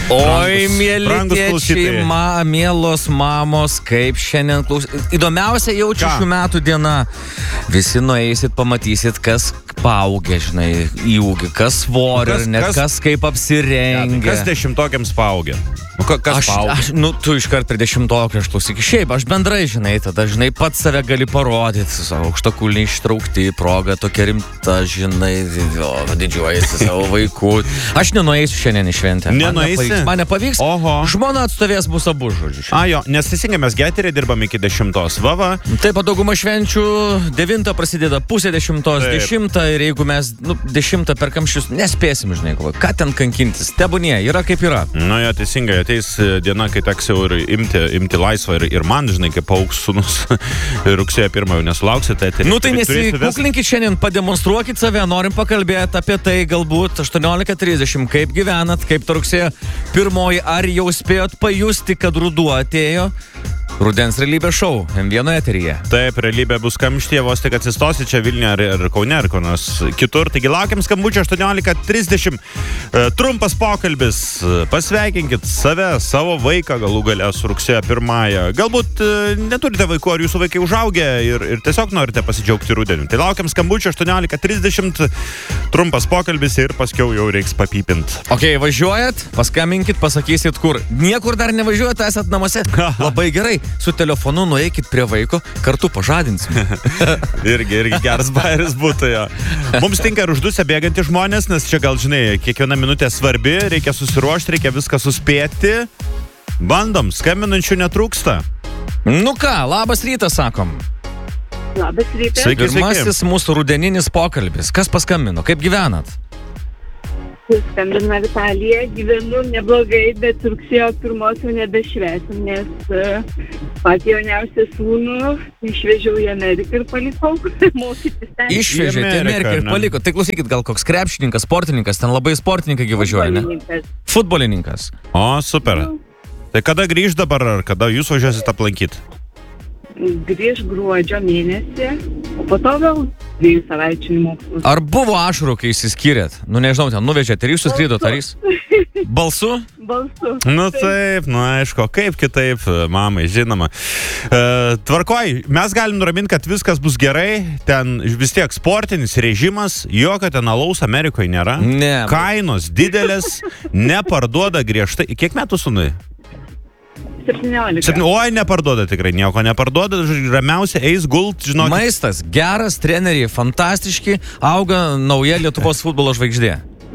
Oi, mėly tėčiai, mielos mamos, kaip šiandien Įdomiausia jaučiu šių metų diena. Visi nueisit, pamatysit, kas paaugė, žinai, į ūgį, kas svorį, net kas kaip apsirengė. Kas dešimtokiams paaugė? Tu iškart prie dešimtokio, aš klausyk. Šiaip, aš bendrai, žinai, tada, žinai, pats save gali parodyti, savo aukštakulniai ištraukti, proga tokia rimta, žinai, didžiuojasi savo vaikų. Aš nenueisiu šiandien į šventę. Nenueisi? Man nepavyks. Oho. Žmona atstovės bus abu, žodžiu. Jo, nes teisingai mes geterį dirbam iki 10. Vava. Taip, dauguma švenčių 9 prasideda, pusė 10, 10 ir jeigu mes 10 per kamščius nespėsim, žinai, ką ten kankintis. Tebūnie, yra kaip yra. Nu, jo, teisingai, ateis diena, kai teks jau ir imti laisvą ir man, žinai, kaip augs sūnus rugsėjo 1 jau nesulauksite. Tai nesikuklinkit šiandien, pademonstruokit save, norim pakalbėti apie tai galbūt 18:30, kaip gyvenat, kaip rugsėjo 1, ar jau spėjot pajusti, kad ruduo atėjo. Rudens realybės šou M1 eteryje. Taip, realybė bus kamštyje, vos tik atsistosi čia Vilniuje ar Kaune ar kur nors kitur. Taigi laukiam skambučio 18:30. Trumpas pokalbis. Pasveikinkit save, savo vaiką galų gale su rugsėjo 1. Galbūt neturite vaikų ar jūsų vaikai užaugę ir tiesiog norite pasidžiaugti rudeniu. Tai laukiam skambučio 18:30. Trumpas pokalbis ir paskiau jau reiks papypint. Ok, važiuojat, paskambinkit, pasakysit kur. Niekur dar nevažiuojat, esat namuose. Labai gerai. Su telefonu nueikit prie vaiko, kartu pažadinsim. irgi geras bairis būtų, jo. Mums tinka ir uždusę bėgantys žmonės, nes čia gal, žinai, kiekviena minutė svarbi, reikia susiruošti, reikia viską suspėti. Bandom, skambinančių netrūksta. Nu ką, labas rytas, sakom. Labas rytas. Sveiki, Pirmasis mūsų rudeninis pokalbis. Kas paskambino? Kaip gyvenat? Skambina Vitalija, gyvenu neblogai, bet rugsėjo 1 jau nebešvęsim, nes patį jauniausią sūnų išvežiau į Ameriką ir palikau mokytis ten. Išvežėte į Ameriką ir paliko. Tai klausykit, gal koks krepšininkas, sportininkas, ten labai sportininkai važiuoja, ne? Futbolininkas. O, super. Tai kada grįž dabar, ar kada jūs važiuosit aplankyti? Grįž gruodžio mėnesį, o po to vėl 2 savaičių į mokslus. Ar buvo ašarų, kai išsiskyrėt? Nežinau, ten nuvežėt ir jūs suskridot, ar jis? Balsu? Balsu. Taip, aišku, kaip kitaip, mamai, žinoma. Tvarkoj, mes galim nuraminti, kad viskas bus gerai, ten vis tiek sportinis režimas, jokio ten alaus Amerikoje nėra. Ne. Kainos didelės, neparduoda griežtai. Kiek metų sūnui? 17. Oi, neparduoda tikrai, nieko neparduoda, ramiausia eis gult, žinokit. Maistas, geras, treneriai, fantastiški, auga nauja Lietuvos futbolo žvaigždė.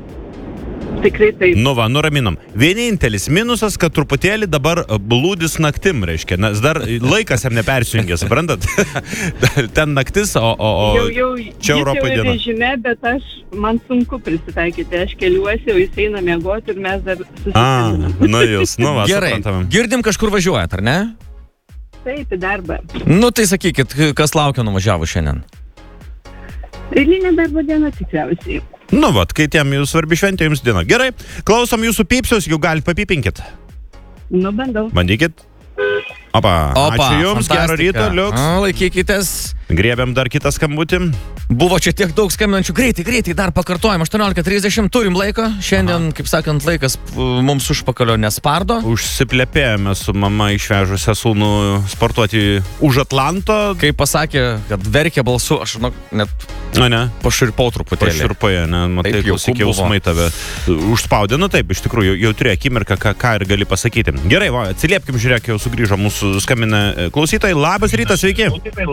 Tikrai taip. Nuraminom. Vienintelis minusas, kad truputėlį dabar blūdis naktim, reiškia, nes dar laikas jam nepersijungė, suprantat? Ten naktis, o čia Europoje diena. Režime, bet man sunku prisitaikyti, aš keliuosi, o jis eina miegoti ir mes dar susitikime. Jūs, gerai, suprantamam. Girdim kažkur važiuojat, ar ne? Taip, į darbą. Tai sakykit, kas laukia nuvažiavus šiandien? Eilinė darbo diena tikriausiai. Kai tiem jūs svarbi šventė jums diena. Gerai, klausom jūsų pypsius, jau galite papypinkit. Bandau. Bandykit. Opa, ačiū jums, gero ryto, liuks. Laikykitės. Griebiam dar kitą skambutį. Buvo čia tiek daug skambinančių. Greitai, dar pakartojam. 18:30, turim laiko. Šiandien, kaip sakant, laikas mums užpakalio nespardo. Užsiplepėjome su mama išvežusią sūnų sportuoti už Atlanto. Kaip pasakė, kad verkė balsu, aš net paširpau truputėlį. Paširpoje, matai, klausyk, jausmai tave užspaudė. Taip, iš tikrųjų, jau turėjo akimirką, ką ir gali pasakyti. Gerai, atsiliepkim, žiūrėk, jau sugrįžo mūsų skambina klausytojai. Labas rytas, sveiki.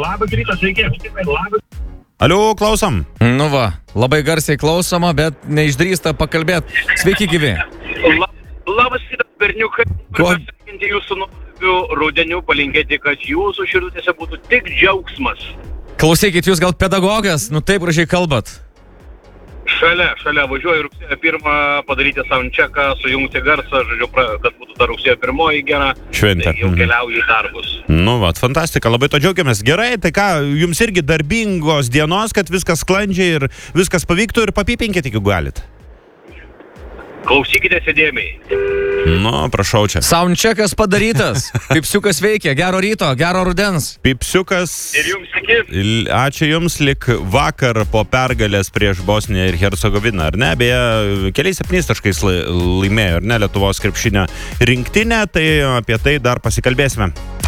Aliu, klausom. Labai garsiai klausoma, bet neišdrįsta pakalbėti. Sveiki, gyvi. Labas rytas, berniukai. Pasveikinti jūsų nuostabiu rudeniu, palinkėti, kad jūsų širdutėse būtų tik džiaugsmas. Klausykit, jūs gal pedagogas, taip gražiai kalbat. Šalia važiuoju rugsėjo 1 padaryti soundchecką, sujungti garsą, kad būtų dar rugsėjo 1 gera. Šventė. Tai jau keliauju į darbus. Fantastika, labai to džiaugiamės. Gerai, tai ką, jums irgi darbingos dienos, kad viskas sklandžiai ir viskas pavyktų ir papypinkit, jeigu galit. Klausykite įdėmiai. Nu, prašau čia. Soundcheckas padarytas. Pipsiukas veikia. Gero ryto, gero rudens. Pipsiukas. Ir jums iki. Ačiū jums, lik vakar po pergalės prieš Bosniją ir Hercegoviną, ar ne? Beje, keliais 7 taškais laimėjo, ar ne, Lietuvos krepšinio rinktinė, tai apie tai dar pasikalbėsime.